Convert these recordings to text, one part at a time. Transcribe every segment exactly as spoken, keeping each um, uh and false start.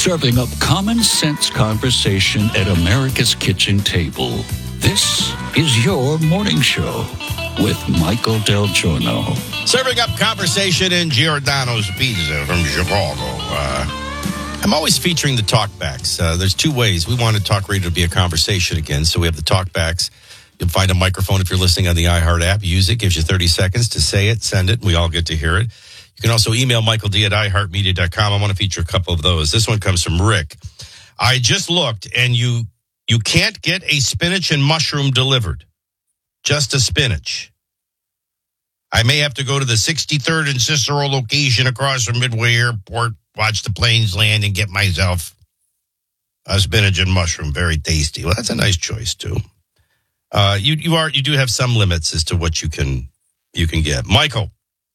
serving up common sense conversation at America's kitchen table. This is your morning show with Michael Del Giorno. Serving up conversation in Giordano's Pizza from Chicago. Uh, I'm always featuring the talkbacks. Uh, there's two ways. We want to talk radio to be a conversation again, so we have the talkbacks. You'll find a microphone if you're listening on the iHeart app. Use it. Gives you thirty seconds to say it, send it. We all get to hear it. You can also email Michael D at i heart media dot com. I want to feature a couple of those. This one comes from Rick. I just looked, and you you can't get a spinach and mushroom delivered. Just a spinach. I may have to go to the sixty-third and Cicero location across from Midway Airport, watch the planes land, and get myself a spinach and mushroom. Very tasty. Well, that's a nice choice, too. Uh, you you are you do have some limits as to what you can you can get. Michael,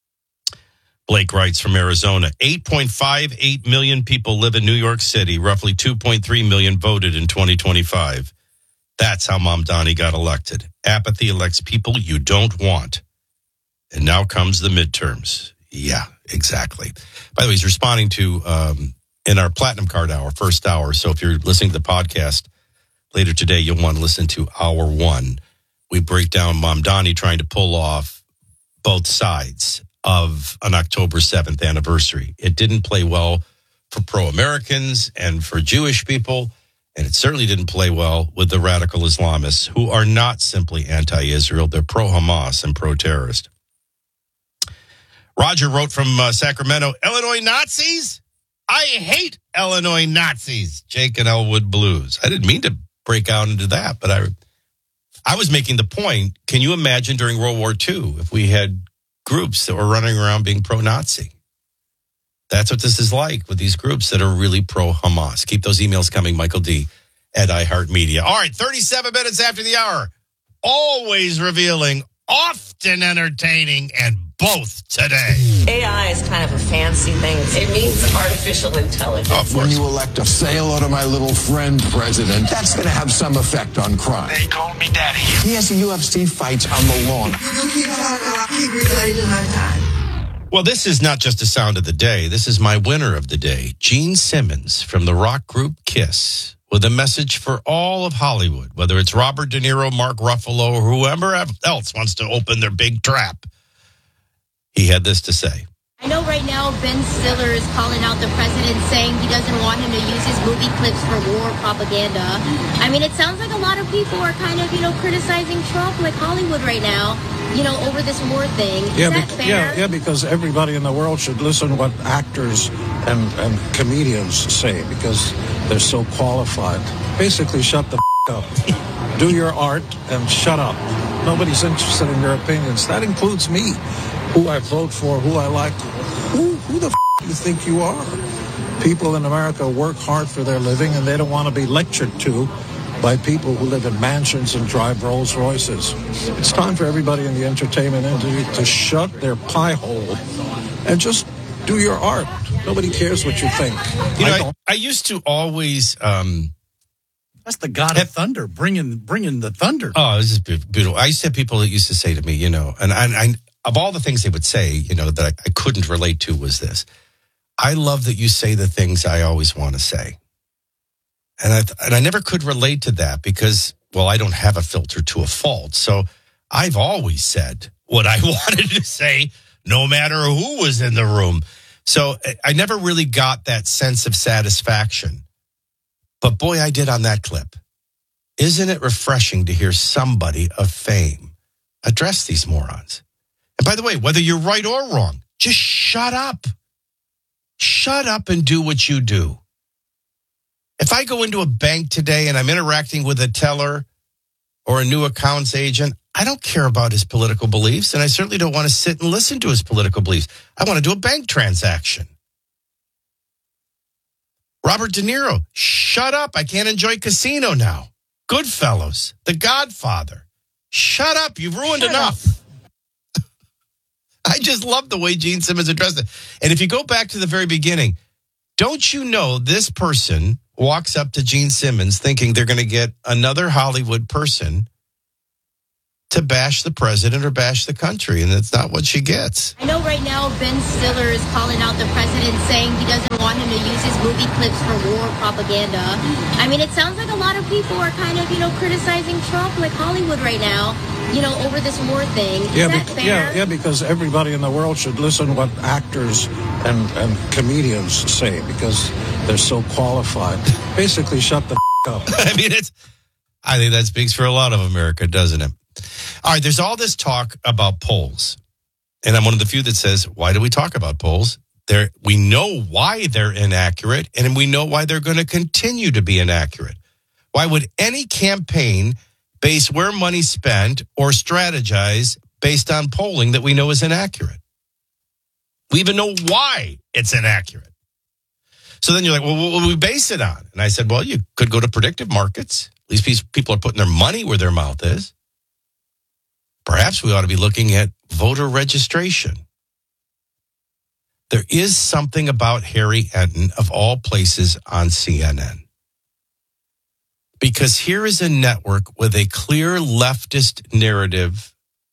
Blake writes from Arizona, eight point five eight million people live in New York City. Roughly two point three million voted in twenty twenty-five. That's how Mamdani got elected. Apathy elects people you don't want. And now comes the midterms. Yeah, exactly. By the way, he's responding to, um, in our Platinum Card Hour, first hour. So if you're listening to the podcast later today, you'll want to listen to Hour One. We break down Mamdani trying to pull off both sides of an October seventh anniversary. It didn't play well for pro-Americans and for Jewish people, and it certainly didn't play well with the radical Islamists, who are not simply anti-Israel. They're pro-Hamas and pro-terrorist. Roger wrote from uh, Sacramento, Illinois Nazis? I hate Illinois Nazis. Jake and Elwood Blues. I didn't mean to break out into that, but I, I was making the point. Can you imagine during World War Two if we had groups that were running around being pro-Nazi? That's what this is like with these groups that are really pro-Hamas. Keep those emails coming, Michael D. at iHeartMedia. All right, thirty-seven minutes after the hour. Always revealing, often entertaining, and both today. A I is kind of a fancy thing. It means artificial intelligence. Oh, when you elect a sailor to my little friend president, that's going to have some effect on crime. They call me daddy. He has U F C fights on the lawn. Well, this is not just a sound of the day. This is my winner of the day, Gene Simmons from the rock group Kiss, with a message for all of Hollywood, whether it's Robert De Niro, Mark Ruffalo, or whoever else wants to open their big trap. He had this to say. I know right now Ben Stiller is calling out the president, saying he doesn't want him to use his movie clips for war propaganda. I mean, it sounds like a lot of people are kind of, you know, criticizing Trump, like Hollywood right now, you know, over this war thing. Is yeah, that be- fair? yeah, yeah, because everybody in the world should listen to what actors and, and comedians say, because they're so qualified. Basically, shut the f- up. Do your art and shut up. Nobody's interested in your opinions. That includes me, who I vote for, who I like. Who, who the f- do you think you are? People in America work hard for their living, and they don't want to be lectured to by people who live in mansions and drive Rolls Royces. It's time for everybody in the entertainment industry to shut their pie hole and just do your art. Nobody cares what you think. You know, I I, don't. I used to always... Um, That's the God of thunder, bringing bringing the thunder. oh, this is beautiful. I used to have people that used to say to me, you know, and I, I of all the things they would say, you know, that I, I couldn't relate to was this. I love that you say the things I always want to say. And I, and I never could relate to that because, well, I don't have a filter to a fault. So I've always said what I wanted to say, no matter who was in the room. So I never really got that sense of satisfaction. But boy, I did on that clip. Isn't it refreshing to hear somebody of fame address these morons? And by the way, whether you're right or wrong, just shut up. Shut up and do what you do. If I go into a bank today and I'm interacting with a teller or a new accounts agent, I don't care about his political beliefs, and I certainly don't want to sit and listen to his political beliefs. I want to do a bank transaction. Robert De Niro, shut up. I can't enjoy Casino now. Goodfellas, The Godfather. Shut up. You've ruined shut enough. I just love the way Gene Simmons addressed it. And if you go back to the very beginning, don't you know this person walks up to Gene Simmons thinking they're going to get another Hollywood person to bash the president or bash the country, and that's not what she gets. I know right now Ben Stiller is calling out the president, saying he doesn't want him to use his movie clips for war propaganda. I mean, it sounds like a lot of people are kind of, you know, criticizing Trump, like Hollywood right now, you know, over this war thing. Is Yeah, that be- fair? yeah, yeah, because everybody in the world should listen to what actors and, and comedians say because they're so qualified. Basically, shut the up. I mean, it's. I think that speaks for a lot of America, doesn't it? All right, there's all this talk about polls. And I'm one of the few that says, why do we talk about polls? They're, we know why they're inaccurate, and we know why they're going to continue to be inaccurate. Why would any campaign base where money's spent or strategize based on polling that we know is inaccurate? We even know why it's inaccurate. So then you're like, well, what will we base it on? And I said, well, you could go to predictive markets. At least people are putting their money where their mouth is. Perhaps we ought to be looking at voter registration. There is something about Harry Enten, of all places, on C N N. Because here is a network with a clear leftist narrative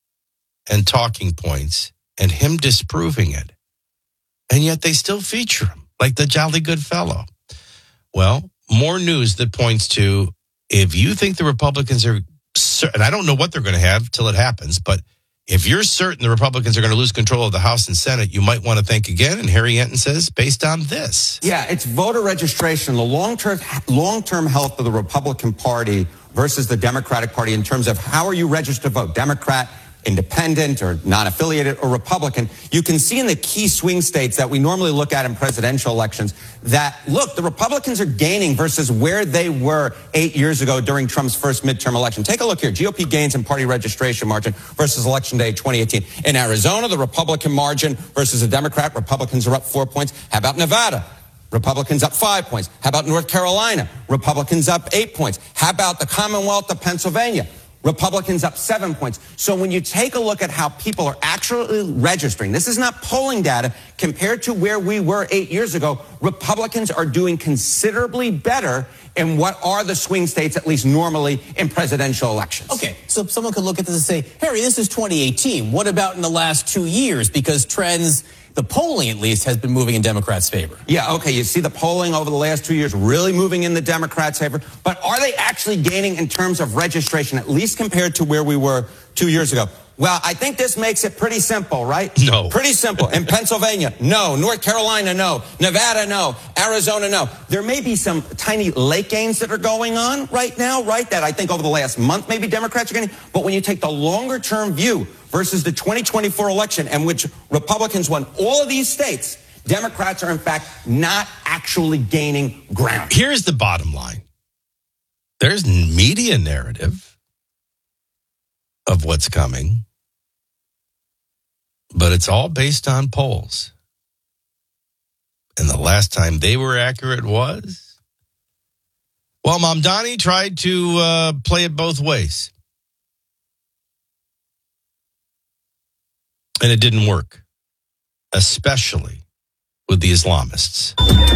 and talking points, and him disproving it. And yet they still feature him, like the jolly good fellow. Well, more news that points to, if you think the Republicans are, and I don't know what they're going to have till it happens, but if you're certain the Republicans are going to lose control of the House and Senate, you might want to think again. And Harry Enten says, based on this. Yeah, it's voter registration, the long-term long-term health of the Republican Party versus the Democratic Party in terms of how are you registered to vote, Democrat, independent, or non-affiliated, or Republican. You can see in the key swing states that we normally look at in presidential elections that, look, the Republicans are gaining versus where they were eight years ago during Trump's first midterm election. Take a look here. G O P gains in party registration margin versus Election Day twenty eighteen. In Arizona, the Republican margin versus the Democrat, Republicans are up four points. How about Nevada? Republicans up five points. How about North Carolina? Republicans up eight points. How about the Commonwealth of Pennsylvania? Republicans up seven points. So when you take a look at how people are actually registering, this is not polling data, compared to where we were eight years ago, Republicans are doing considerably better in what are the swing states, at least normally, in presidential elections. Okay, so someone could look at this and say, Harry, this is twenty eighteen. What about in the last two years? Because trends, the polling at least, has been moving in Democrats' favor. Yeah, okay, you see the polling over the last two years really moving in the Democrats' favor. But are they actually gaining in terms of registration, at least compared to where we were two years ago? Well, I think this makes it pretty simple, right? No. Pretty simple. In Pennsylvania, no. North Carolina, no. Nevada, no. Arizona, no. There may be some tiny late gains that are going on right now, right? That I think over the last month maybe Democrats are getting. But when you take the longer term view versus the twenty twenty-four election in which Republicans won all of these states, Democrats are in fact not actually gaining ground. Here's the bottom line. There's media narrative of what's coming, but it's all based on polls. And the last time they were accurate was, well, Mamdani tried to uh, play it both ways. And it didn't work, especially with the Islamists.